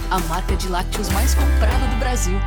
a marca de lácteos mais comprada do Brasil.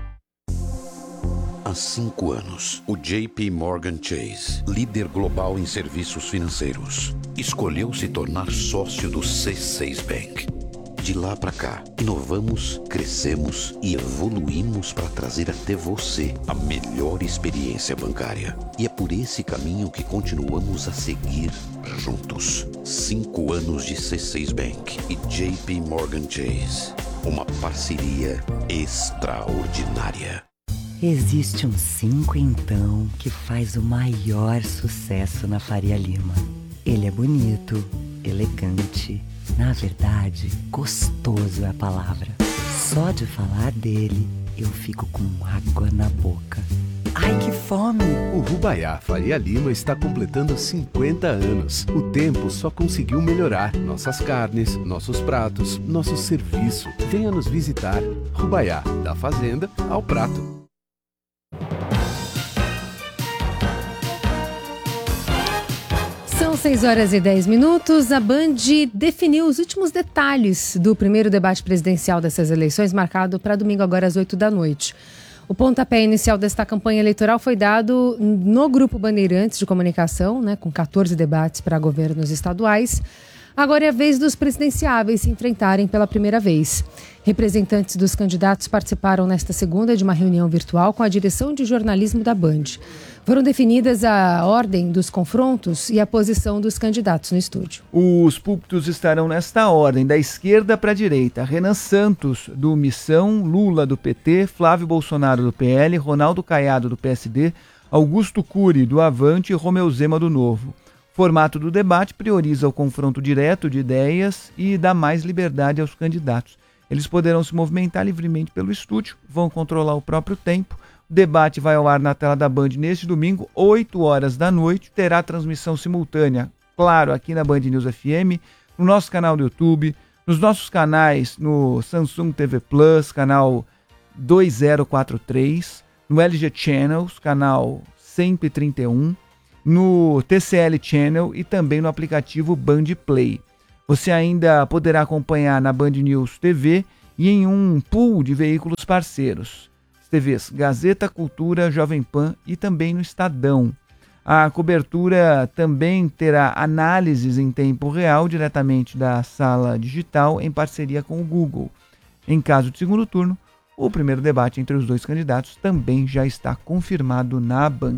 Há 5 anos, o JP Morgan Chase, líder global em serviços financeiros, escolheu se tornar sócio do C6 Bank. De lá para cá, inovamos, crescemos e evoluímos para trazer até você a melhor experiência bancária. E é por esse caminho que continuamos a seguir juntos. 5 anos de C6 Bank e JP Morgan Chase. Uma parceria extraordinária. Existe um 5 então que faz o maior sucesso na Faria Lima. Ele é bonito, elegante, na verdade, gostoso é a palavra. Só de falar dele, eu fico com água na boca. Ai, que fome! O Rubaiá Faria Lima está completando 50 anos. O tempo só conseguiu melhorar nossas carnes, nossos pratos, nosso serviço. Venha nos visitar. Rubaiá, da fazenda ao prato. São 6h10. A Band definiu os últimos detalhes do primeiro debate presidencial dessas eleições, marcado para domingo agora às 20h. O pontapé inicial desta campanha eleitoral foi dado no Grupo Bandeirantes de Comunicação, com 14 debates para governos estaduais. Agora é a vez dos presidenciáveis se enfrentarem pela primeira vez. Representantes dos candidatos participaram nesta segunda de uma reunião virtual com a direção de jornalismo da Band. Foram definidas a ordem dos confrontos e a posição dos candidatos no estúdio. Os púlpitos estarão nesta ordem, da esquerda para a direita. Renan Santos, do Missão, Lula, do PT, Flávio Bolsonaro, do PL, Ronaldo Caiado, do PSD, Augusto Cury, do Avante e Romeu Zema, do Novo. O formato do debate prioriza o confronto direto de ideias e dá mais liberdade aos candidatos. Eles poderão se movimentar livremente pelo estúdio, vão controlar o próprio tempo. O debate vai ao ar na tela da Band neste domingo, 20h. Terá transmissão simultânea, claro, aqui na Band News FM, no nosso canal do YouTube, nos nossos canais no Samsung TV Plus, canal 2043, no LG Channels, canal 131, no TCL Channel e também no aplicativo Band Play. Você ainda poderá acompanhar na Band News TV e em um pool de veículos parceiros. TVs Gazeta, Cultura, Jovem Pan e também no Estadão. A cobertura também terá análises em tempo real diretamente da sala digital em parceria com o Google. Em caso de segundo turno, o primeiro debate entre os dois candidatos também já está confirmado na Band.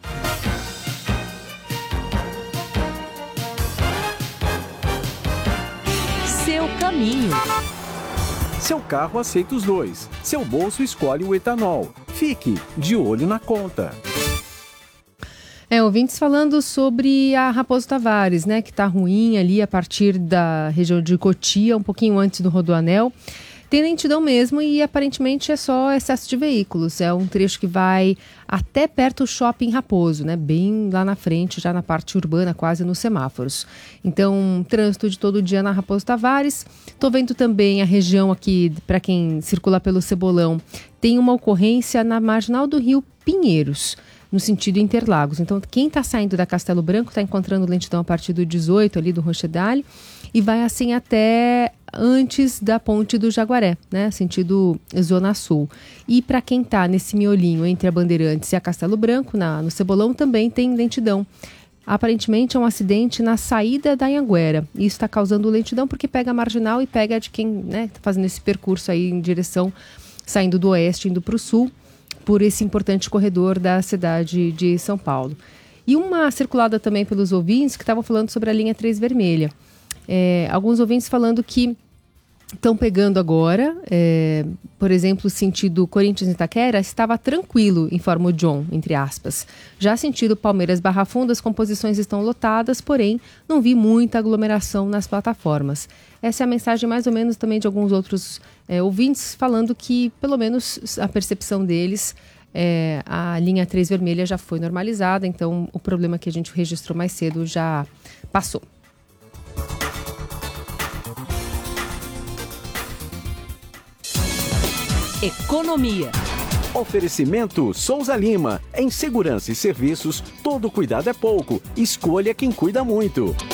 Seu caminho. Seu carro aceita os dois. Seu bolso escolhe o etanol. Fique de olho na conta. Ouvintes falando sobre a Raposo Tavares, que está ruim ali a partir da região de Cotia, um pouquinho antes do Rodoanel. Tem lentidão mesmo e aparentemente é só excesso de veículos. É um trecho que vai até perto do Shopping Raposo, bem lá na frente, já na parte urbana, quase nos semáforos. Então, trânsito de todo dia na Raposo Tavares. Estou vendo também a região aqui, para quem circula pelo Cebolão, tem uma ocorrência na marginal do Rio Pinheiros, no sentido Interlagos. Então, quem está saindo da Castelo Branco está encontrando lentidão a partir do 18 ali do Rochedale e vai assim até antes da ponte do Jaguaré, sentido Zona Sul. E para quem está nesse miolinho entre a Bandeirantes e a Castelo Branco, no Cebolão, também tem lentidão. Aparentemente é um acidente na saída da Anhanguera. Isso está causando lentidão porque pega a marginal e pega de quem está fazendo esse percurso aí em direção, saindo do oeste, indo para o sul, por esse importante corredor da cidade de São Paulo. E uma circulada também pelos ouvintes que estavam falando sobre a linha 3 vermelha. Alguns ouvintes falando que estão pegando agora, por exemplo, sentido Corinthians-Itaquera, estava tranquilo, informa o John, entre aspas. Já sentido Palmeiras-Barra Funda, as composições estão lotadas, porém não vi muita aglomeração nas plataformas. Essa é a mensagem mais ou menos também de alguns outros ouvintes, falando que, pelo menos, a percepção deles, a linha 3 vermelha já foi normalizada, então o problema que a gente registrou mais cedo já passou. Economia. Oferecimento Souza Lima. Em segurança e serviços, todo cuidado é pouco. Escolha quem cuida muito.